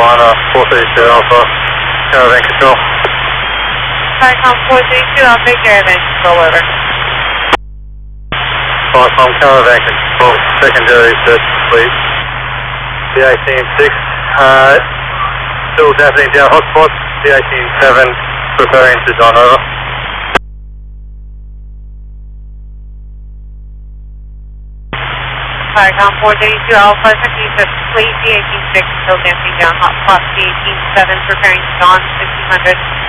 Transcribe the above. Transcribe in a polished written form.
432 Alpha, caravan control. Cyclone 432 Alpha, caravan control, over. Cyclone caravan control, secondary search complete. C186, still dapping down hotspot, C187 preparing to dawn, over. Cyclone 432 Alpha, secondary search complete, C186 still damping down hotspot, C187 preparing to dawn, 1500.